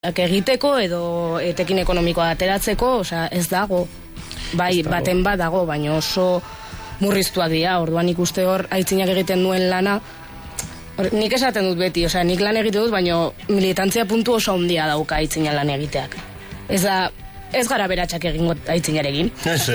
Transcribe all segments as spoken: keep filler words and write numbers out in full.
egiteko edo etekin ekonomikoa ateratzeko, osea, ez dago. Bai, baten bat dago, baina oso murriztuak dira. Orduan ikuste hor aitzinak egiten duen lana, nik esaten dut beti, osea, nik lan egite dut, baina militantzia puntu oso handia dauka aitzina lan egiteak. Ez da, ez gara beratxak egingo aitzinarekin.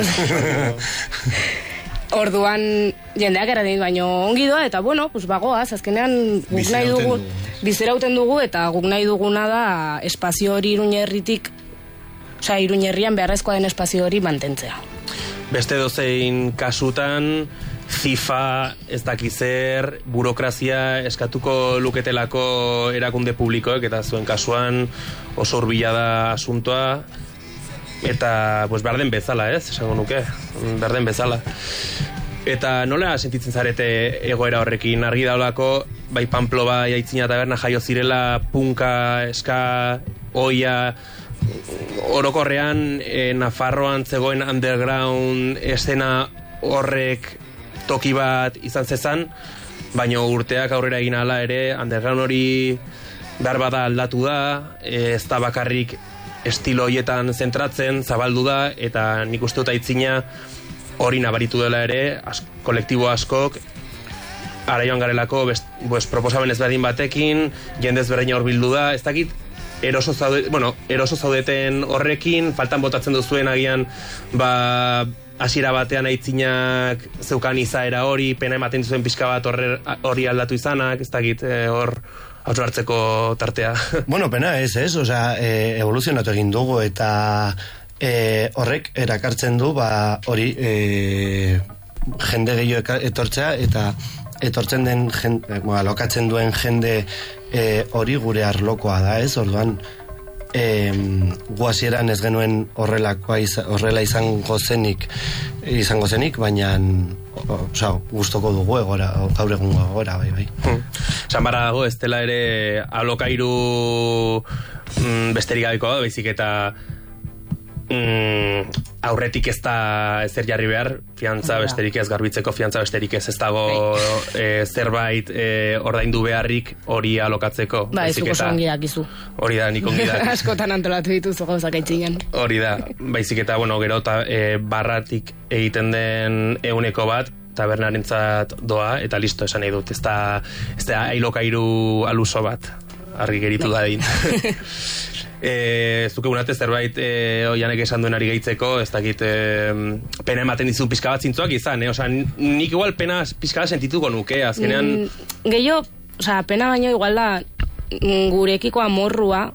Orduan jendeak erraten, baina ongi doa, eta bueno, pues bagoaz, azkenean guk nahi dugu, bizirauten dugu, eta guk nahi duguna da espazio hori Iruñerritik, osea, Iruñerrian beharrezkoa den espazio hori mantentzea. Beste dozein kasutan, FIFA, ez dakizer, burokrazia eskatuko luketelako erakunde publikoek, eta zuen kasuan oso hurbila da asuntoa, eta pues behar den bezala, ez, esango nuke, behar den bezala. Eta nola sentitzen zarete egoera horrekin? Argi daulako, bai Pamplova Aitzina Taberna jaio zirela, punka, eska, oia, orokorrean e, Nafarroan zegoen underground estena horrek toki bat izan zezan, baina urteak aurrera egin ala ere, underground hori behar bada aldatu da, e, ez da bakarrik estilo hoietan zentratzen, zabaldu da, eta nik uste dut Aitzina hori nabaritu dela ere, az, kolektibo askok, ara joan garelako, best, pues, proposamen ezberdin batekin, jendez berdin hor bildu da, ez dakit, eroso zaude, bueno, eroso zaudeten horrekin, faltan botatzen duzuen agian, ba, hasiera batean Aitzinak zeukan izaera hori, pena ematen duzuen pixka bat hori aldatu izanak, ez dakit, hor, hautu hartzeko tartea. Bueno, pena ez, ez, osea, e, evoluzionatu egin dugu, eta e, horrek erakartzen du, ba, hori, e, jende gehiago etortzea, eta etortzen den, jende, bueno, alokatzen duen jende e, hori gure arlokoa da, ez, orduan, e, guazieran ez genuen horrelakoa izan, horrela izango zenik, izango zenik, baina osea, gustoko dugu egora, gaur egungo egora, bai, bai. Hmm. Esan barra dago, ez dela ere alokairu mm, besterik gabeko da, baizik eta mm, aurretik ez da ezer jarri behar, fiantza besterik ez, garbitzeko fiantza besterik ez, ez dago e, zerbait e, ordaindu beharrik hori alokatzeko. Ba, ez oso ongi dakizu. Hori da, nik ongi dakizu. Askotan antolatu dituzu gauzak Aitzinan. Hori da, baizik eta, bueno, gero ta, e, barratik egiten den euneko bat, tabernarentzat doa, eta listo esan nahi dut, ez da, ez da ailokairu aluso bat, argi geritu da egin. E, zuke unate zerbait e, oianek esan duen ari gehitzeko, ez dakit e, pena ematen dizu pixka bat zintzuak izan, eh? Osa, nik igual pena pixka bat sentituko nuke, azkenean... Mm, gehiago, osa, pena baino igual da gurekiko amorrua,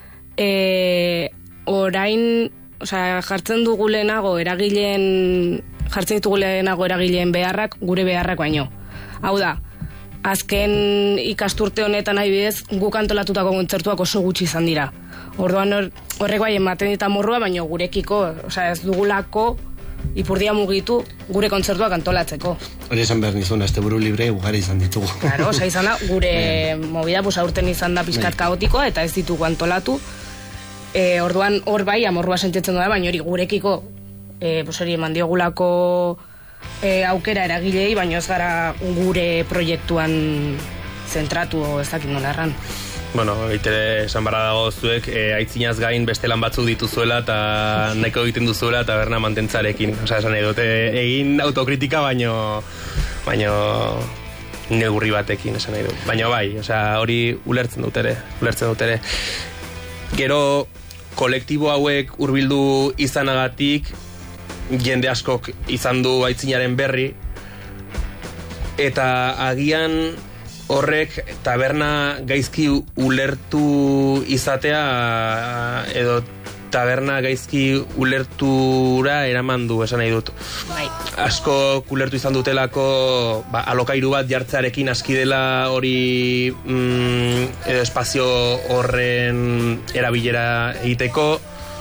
e, orain, osa, jartzen dugu lehenago eragileen, jartzen ditugu lehenago eragileen beharrak, gure beharrak baino. Hau da, azken ikasturte honetan adibidez, guk antolatutako kontzertuak oso gutxi izan dira. Orduan horrek bai ematen dita morrua, baina gurekiko, osea, ez dugulako ipurdia mugitu gure kontzertuak antolatzeko. Hori esan behar nizun, azte buru libre ugari izan ditugu. Claro, osea, izan da, gure movida pues, aurten izan da pizkat kaotikoa, eta ez ditugu antolatu. E, orduan hor bai amorrua sentitzen da, baina hori gurekiko, e, pues hori eman diogulako e, aukera eragilei, baina ez gara gure proiektuan zentratu, ez dakit nola erran. Bueno, eitere esan barra dago zuek, e, Aitzinaz gain beste lan batzuk dituzuela eta nahiko egiten duzuela eta berna mantentzarekin. Osa, esan edo, egin autokritika baino, baino negurri batekin, esan edo. Baina bai, osa, hori ulertzen dut ere, ulertzen dut ere. Gero, kolektibo hauek hurbildu izanagatik, jende askok izan du Aitzinaren berri, eta agian horrek taberna gaizki ulertu izatea edo taberna gaizki ulertura eraman du, esan nahi dut. Bai. Asko ulertu izan dutelako ba, alokairu bat jartzearekin aski dela hori mm, edo espazio horren erabilera egiteko,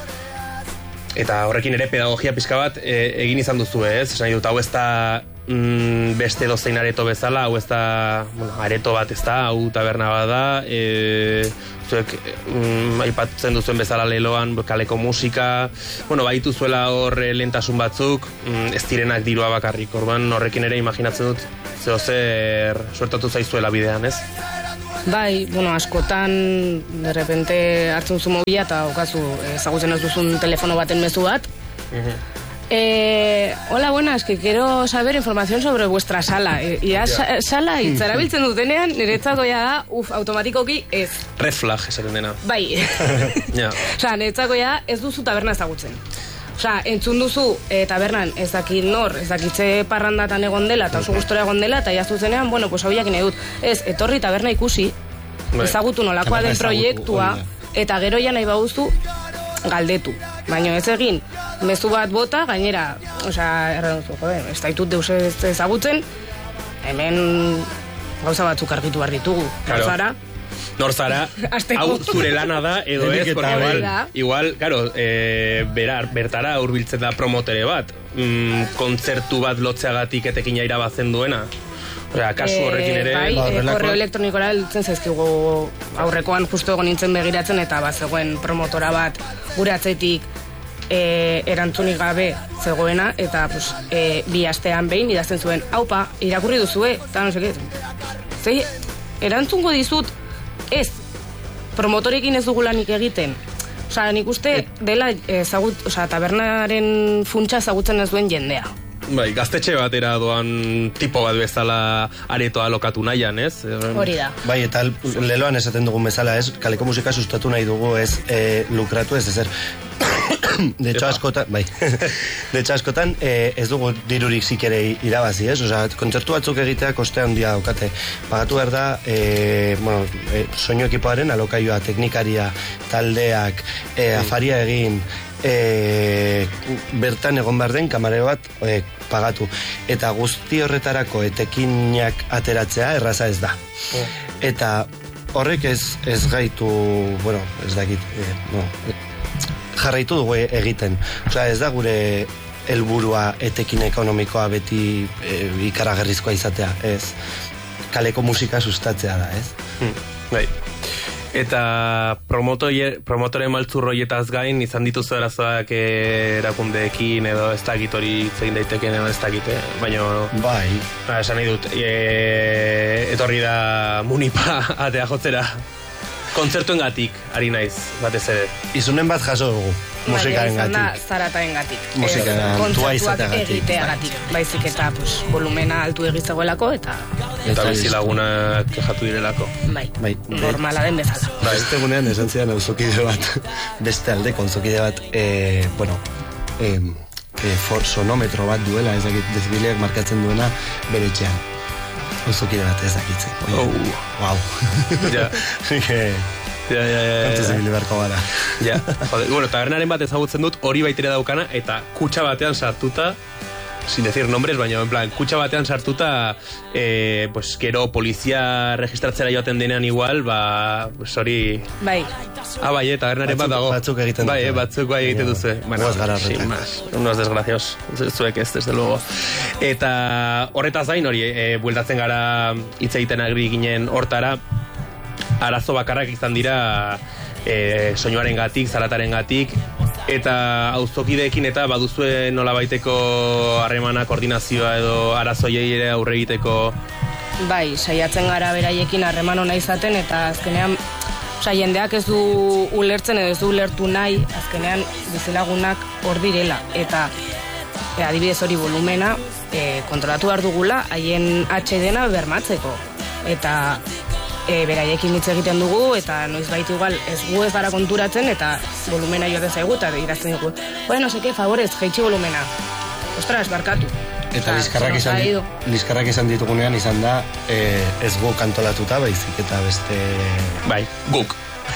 eta horrekin ere pedagogia pixka bat e, egin izan duzu, ez? Esan nahi dut, hau ez da Mm, beste dozein areto bezala, hau ez da, bueno, areto bat ez da, hau taberna bat da, e, zuek mm, aipatzen duzuen bezala leloan kaleko musika, bueno, baitu zuela hor lentasun batzuk, mm, ez direnak dirua bakarrik, orduan horrekin ere imaginatzen dut zeo zer suertatu zaizuela bidean, ez? Bai, bueno, askotan, de repente hartzen zu mobila eta okazu ezagutzen ez duzun telefono baten mezu bat. Eh, hola, buenas, que quiero saber información sobre vuestra sala. E, ia yeah. Sala hitz erabiltzen dutenean, niretzako ja da, uf, automatikoki ez. Red flag esaten dena. Bai. Ja. Osea, niretzako ja ez duzu taberna ezagutzen. Osea, entzun duzu e, tabernan ez dakit nor, ez dakitze parrandatan egon dela, eta oso gustora egon dela, eta jaztu zenean, bueno, pues hau jakin edut. Ez, etorri taberna ikusi, ezagutu nolakoa den proiektua, eta gero ja nahi baduzu galdetu. Baina ez egin, mezu bat bota, gainera, osea, erran duzu, jode, ez daitut deus ezagutzen, hemen gauza batzuk argitu behar ditugu. Claro. Gauzara, Nor zara, hau zure lana da, edo ez, porque igual, igual, claro, e, berar, bertara hurbiltzen da promotere bat, mm, kontzertu bat lotzeagatik etekina irabazen duena. Osea, kasu horrekin ere... Bai, e, korreo elektronikora heltzen zaizkigu aurrekoan justo egon nintzen begiratzen, eta bat zegoen promotora bat gure atzetik e, erantzunik gabe zegoena, eta pues, e, bi astean behin idazten zuen, haupa, irakurri duzue, eta no seke, zei, erantzungo dizut, ez, promotorekin ez dugulanik egiten. Osea, nik uste dela ezagut, osea, tabernaren funtsa ezagutzen ez duen jendea. Bai, gaztetxe batera doan tipo bat bezala aretoa lokatu nahian, ez? Hori da. Bai, eta leloan esaten dugun bezala, ez? Kaleko musika sustatu nahi dugu, ez? E, lukratu ez, ezer. De hecho, askotan, bai. De hecho, askotan, eh, ez dugu dirurik zikere irabazi, ez? Osa, kontzertu batzuk egitea koste handia daukate. Pagatu behar da, eh, bueno, eh, soinu ekipoaren alokaioa, teknikaria, taldeak, eh, afaria egin, eh, bertan egon behar den kamare bat eh, pagatu. Eta guzti horretarako etekinak ateratzea erraza ez da. Eta horrek ez, ez gaitu, bueno, ez dakit, eh, no, jarraitu dugu egiten. Osea, ez da gure helburua etekin ekonomikoa beti e, ikaragarrizkoa izatea, ez. Kaleko musika sustatzea da, ez. Hmm, bai. Eta promotore, promotore maltzurroietaz gain izan dituzu arazoak erakundeekin edo ez dakit hori zein daiteken edo ez dakit, baina... Bai. Ba, esan nahi dut, e, etorri da munipa atea jotzera. Kontzertuengatik ari naiz, batez ere. Izunen bat jaso dugu, musikarengatik. Baina izan da zarataengatik. Musikarengatua izateagatik. Egiteagatik. Baizik eta pues, volumena altu egitzagoelako eta... Eta bizilagunak kexatu direlako. Bai, bai. Normala den bezala. Ba, ez tegunean esan zidan auzokide bat, beste aldeko auzokide bat, eh, bueno, eh, eh, for, sonometro bat duela, ez dakit, dezibiliak markatzen duena bere etxean. Auzokide bat ez dakitzen. Oh. Wow. Ja. Ja, ja, ja, ja. Kantu zibili beharko gara. Ja, jode, bueno, tabernaren bat ezagutzen dut, hori baitere daukana, eta kutsa batean sartuta, sin decir nombres, baina, en plan, kutsa batean sartuta, eh, pues, gero polizia registratzera joaten denean igual, ba, pues, hori... Bai. Ah, bai, eh, tabernaren bat dago. Batzuk egiten bai, eh, batzuk bai egiten duzu. Bueno, gara sin más, unos desgracios, zuek ez, desde luego. Eta horretaz gain hori, eh, bueltatzen gara hitz egiten agri ginen hortara, arazo bakarrak izan dira e, soinuaren gatik, zarataren gatik, eta auzokideekin eta baduzue nolabaiteko harremana, koordinazioa edo arazoiei ere aurre egiteko. Bai, saiatzen gara beraiekin harreman ona izaten, eta azkenean, osea, jendeak ez du ulertzen edo ez du ulertu nahi, azkenean bizilagunak hor direla, eta e, adibidez hori volumena e, kontrolatu behar dugula haien H D-na bermatzeko, eta E, beraiekin hitz egiten dugu, eta noiz baitu igual ez gu ez gara konturatzen, eta volumena joaten zaigu, eta irazten dugu, bueno, seke, favorez, jaitsi volumena. Ostras, barkatu. Eta liskarrak izan, liskarrak izan ditugunean izan da, e, ez gu kantolatuta, baizik, eta beste... Bai, guk.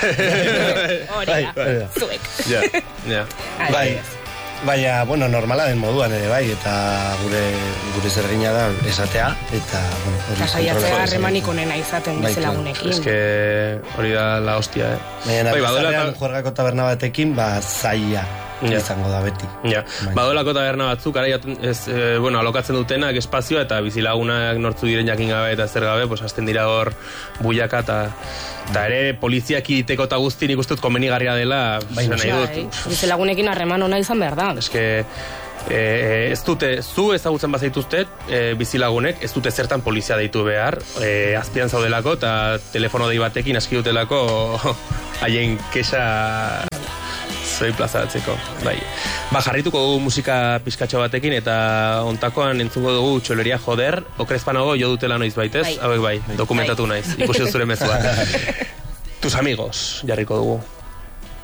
Hori da, zuek. Ja, ja. Bai. Baina, bueno, normala den moduan ere bai, eta gure gure zergina da esatea, eta, bueno, hori saiatzea harremanik onena izaten bizilagunekin. Es que hori da la hostia, eh. Baina, bai, bizarrean juergako taberna batekin, ba, zaila Ja. izango da beti. Ja, badolako taberna batzuk, ara ez, e, bueno, alokatzen dutenak espazioa eta bizilagunak nortzu diren jakin gabe eta zer gabe, pues hasten dira hor buiaka eta eta ere poliziak iteko eta guzti nik uste dut komenigarria dela, baina nahi dut. Bizilagunekin harreman ona izan behar da. Eske, e, ez dute, zu ezagutzen bazaituztet, e, bizilagunek, ez dute zertan polizia deitu behar, e, azpian zaudelako eta telefono dei batekin aski dutelako haien kexa zoi plazaratzeko, bai. Ba, jarrituko dugu musika pizkatxo batekin eta ontakoan entzungo dugu Txoleria Joder, okrezpanago jo dutela noiz baitez, bai. Hauek bai, dokumentatu naiz, ikusi zure mezua. Tus amigos, jarriko dugu.